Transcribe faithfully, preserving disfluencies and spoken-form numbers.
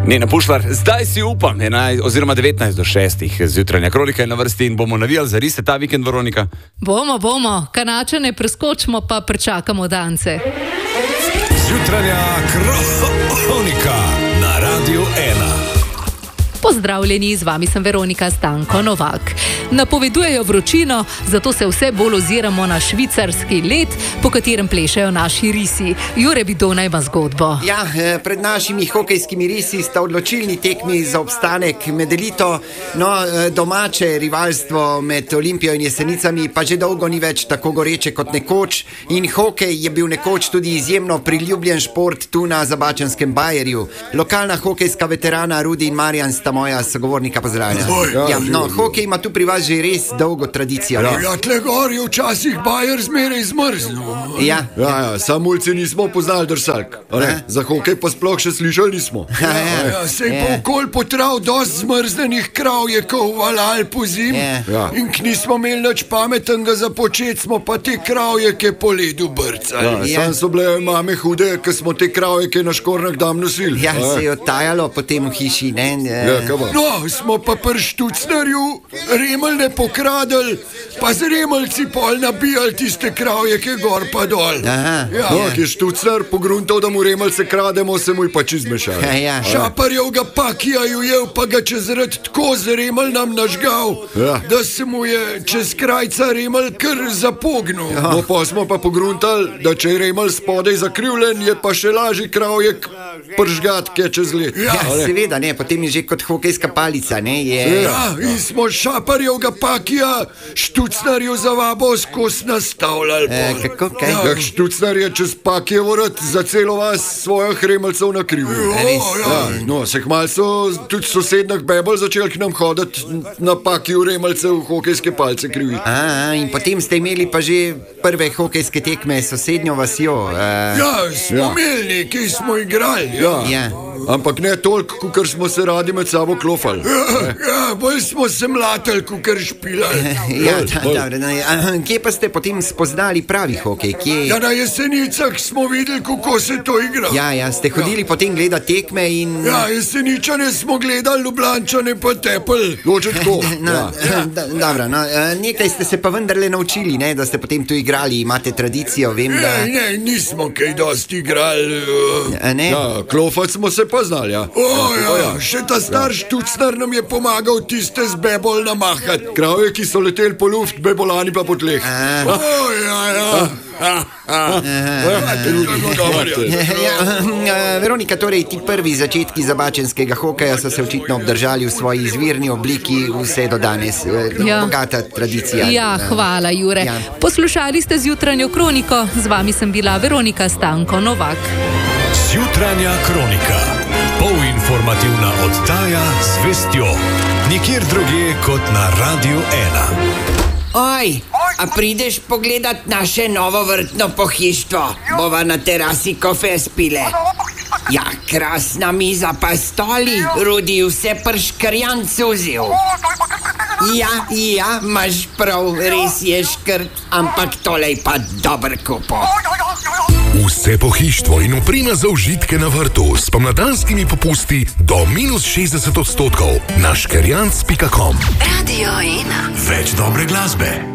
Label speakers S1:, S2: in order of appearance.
S1: Nena Pušlar, zdaj si upam, enajst, oziroma devetnajst do šestih zjutranja kronika je na vrsti in bomo navijali za rise ta vikend, Veronika.
S2: Bomo, bomo, Kanačane preskočimo pa prečakamo dance.
S3: Zjutranja kronika na Radiu ena.
S2: Pozdravljeni, z vami sem Veronika Stanko Novak. Napovedujejo vročino, zato se vse bolj oziramo na švicarski led, po katerem plešejo naši risi. Jure Bidona ima zgodbo.
S4: Ja, pred našimi hokejskimi risi sta odločilni tekmi za obstanek med elito. No, domače rivalstvo med Olimpijo in Jesenicami pa že dolgo ni več tako goreče kot nekoč. In hokej je bil nekoč tudi izjemno priljubljen šport tu na Zabačanskem Bajerju. Lokalna hokejska veterana Rudi in Marjan sta moja sogovornika, pozdravljena.
S5: Ja,
S4: ja, no, hokej ima tu pri vas že res dolgo tradicijo.
S5: Ja, ja tle gor je včasih Bajer zmeraj zmrznil.
S4: Ja,
S5: ja, ja samulci nismo poznali drsalk. Za hokej pa sploh še slišali nismo.
S4: Ja, ja,
S5: ja, sej ja. Po okol potrav dost zmrznenih kravjekov valal po zim.
S4: Ja.
S5: Ja. In k nismo imeli nič pametnega za počet, smo pa te kravjeke po ledu brcali. Ja,
S4: Ja.
S5: sam so bile mame hude, ker smo te kravjeke na škornjak dam nosili.
S4: ja se je odtajalo potem v hiši, ne?
S5: Ja, no, smo pa pri Štucnerju remeljne pokradili, pa z remeljci pol nabijali tiste kravjeke gor pa dol.
S4: Aha,
S5: ja.
S4: ja.
S5: No, ki je Štucner pogruntal, da mu remeljce krademo, se mu je pač izmešal.
S4: Ja, ja.
S5: Šaparjev ga pakija ujel, pa ga čez rad tako z remelj nam nažgal, Ja. da se mu je čez krajca remelj kar zapognil. Ja. No, pa smo pa pogruntali, da če je remelj spodaj zakrivljen, je pa še lažji kravjek pržgat, ke čez let.
S4: Ja, seveda, ne, potem je že kot hokejska palica, ne, je...
S5: Ja, in smo Šaparjevga pakija Štucnarju za vabo skozi nastavljali.
S4: E, kako, kaj?
S5: Ja, Štucnar je čez pakijevo rad za celo vas svojih remeljcev nakrivil.
S4: Res?
S5: Ja, no, se kmalu so tudi sosednak bebel začeli k nam hoditi na pakiju remeljcev hokejske palce kriviti.
S4: A, a, in potem ste imeli pa že prve hokejske tekme s sosednjo vasjo. Uh,
S5: Ja, smo imeli nekaj, smo igrali. Ja.
S4: ja.
S5: Ampak ne toliko, kot smo se radi med sabo klofali. Ja, ja, bolj smo se mlatili, kot špilali.
S4: Ja, da, dobro, no, a, kje pa ste potem spoznali pravi hokej? Kje...
S5: Ja, na Jesenicah smo videli, kako se to igra.
S4: Ja, ja, ste hodili ja. potem gledati tekme in...
S5: Ja, Jeseničane smo gledali, Ljubljančane pa tepel. Loče tako.
S4: No,
S5: Ja.
S4: da, dobro, no, nekaj ste se pa vendarle naučili, ne, da ste potem tu igrali, imate tradicijo, vem, da...
S5: Ne, ne, nismo kaj dosti igrali. uh.
S4: A, ne?
S5: Ja, klofati smo se pa znali, ja. O, ja, ja, še ta star Štucnar nam je pomagal tiste z bebol namahati. Kravje, ki so leteli po luft, bebolani pa po tleh.
S4: A.
S5: O, ja, ja. Ha, ha. Ja, tudi dobro, ja.
S4: Ja, Veronika, torej ti prvi začetki zabačenskega hokeja so se očitno obdržali v svoji izvirni obliki vse do danes.
S2: Ja.
S4: Bogata tradicija.
S2: Ja, hvala, Jure.
S4: Ja.
S2: Poslušali ste zjutranjo kroniko, z vami sem bila Veronika Stanko Novak.
S3: Zjutranja kronika. Polinformativna oddaja z vestjo. Nikjer drugje kot na Radiu ena.
S6: Oj, a prideš pogledat naše novo vrtno pohištvo? Bova na terasi kofe spile. Ja, krasna miza pa stoli, Rudi vse prškarjan cuzil. Ja, ja, imaš prav, res je škrt, ampak tole je pa dober kupo.
S3: Vse pohištvo in oprema za užitke na vrtu s pomladanskimi popusti do minus šestdeset odstotkov na škerjanc pika com.
S7: Radio ena.
S3: Več dobre glasbe.